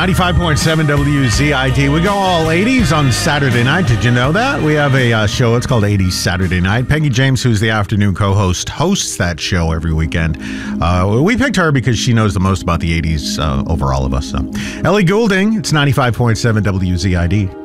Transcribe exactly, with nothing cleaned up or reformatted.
ninety-five point seven W Z I D. We go all eighties on Saturday night. Did you know that? We have a uh, show. It's called eighties Saturday Night. Peggy James, who's the afternoon co-host, hosts that show every weekend. Uh, we picked her because she knows the most about the eighties uh, over all of us. So. Ellie Goulding, it's ninety-five point seven W Z I D.